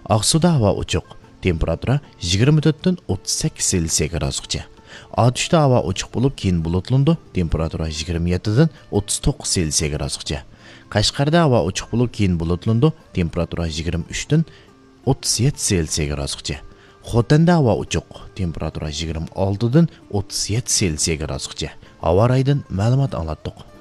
Ақсуда havo ochiq, temperatura 24 38 Selsiya gradusgacha. Atishda havo ochiq bo'lib, keyin bulutlandi, temperatura 27 39 Selsiya gradusgacha. Qashqarda havo ochiq bo'lib, keyin bulutlandi, temperatura 23 37 Selsiya gradusgacha. Xotanda havo ochiq, temperatura 26 37 Selsiya gradusgacha. Havo raydan ma'lumot anglatdik.